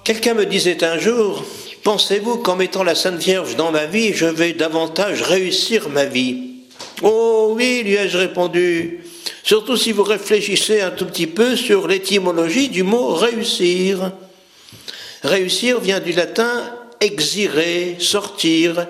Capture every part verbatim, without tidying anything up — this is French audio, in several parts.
Quelqu'un me disait un jour, pensez-vous qu'en mettant la Sainte Vierge dans ma vie, je vais davantage réussir ma vie? Oh oui, lui ai-je répondu, surtout si vous réfléchissez un tout petit peu sur l'étymologie du mot réussir. Réussir vient du latin exire, sortir.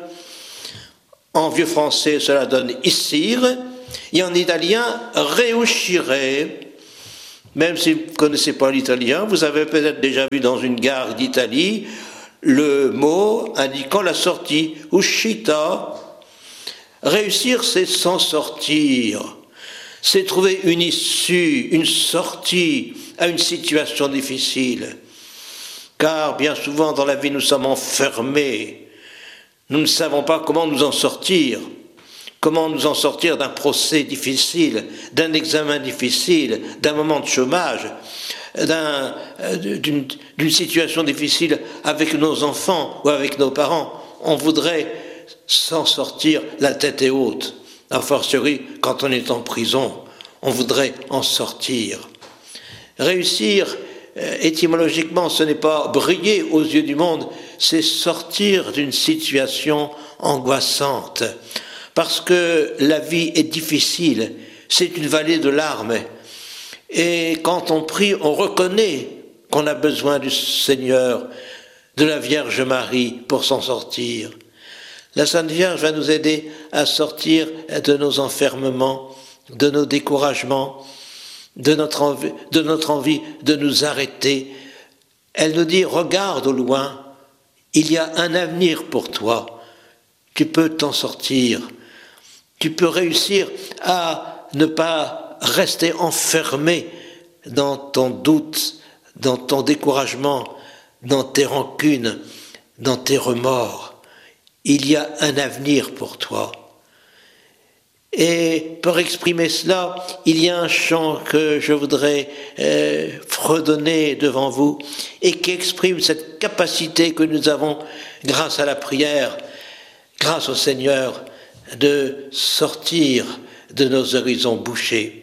En vieux français, cela donne issir, et en italien, reuscire. Même si vous ne connaissez pas l'italien, vous avez peut-être déjà vu dans une gare d'Italie le mot indiquant la sortie, uscita. Réussir, c'est s'en sortir, c'est trouver une issue, une sortie à une situation difficile. Car bien souvent dans la vie, nous sommes enfermés. Nous ne savons pas comment nous en sortir. Comment nous en sortir d'un procès difficile, d'un examen difficile, d'un moment de chômage, d'un, d'une, d'une situation difficile avec nos enfants ou avec nos parents. On voudrait s'en sortir la tête haute. A fortiori, quand on est en prison, on voudrait en sortir. Réussir, étymologiquement, ce n'est pas briller aux yeux du monde, c'est sortir d'une situation angoissante. Parce que la vie est difficile, c'est une vallée de larmes. Et quand on prie, on reconnaît qu'on a besoin du Seigneur, de la Vierge Marie pour s'en sortir. La Sainte Vierge va nous aider à sortir de nos enfermements, de nos découragements, de notre envie de, notre envie de nous arrêter. Elle nous dit, regarde au loin, il y a un avenir pour toi, tu peux t'en sortir. Tu peux réussir à ne pas rester enfermé dans ton doute, dans ton découragement, dans tes rancunes, dans tes remords. Il y a un avenir pour toi. Et pour exprimer cela, il y a un chant que je voudrais euh, fredonner devant vous et qui exprime cette capacité que nous avons grâce à la prière, grâce au Seigneur, de sortir de nos horizons bouchés.